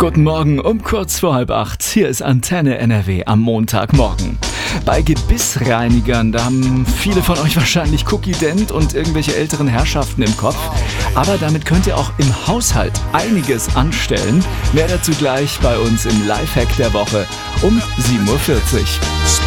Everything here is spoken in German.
Guten Morgen um kurz vor 7:30. Hier ist Antenne NRW am Montagmorgen. Bei Gebissreinigern, da haben viele von euch wahrscheinlich Cookie Dent und irgendwelche älteren Herrschaften im Kopf. Aber damit könnt ihr auch im Haushalt einiges anstellen. Mehr dazu gleich bei uns im Lifehack der Woche um 7:40 Uhr.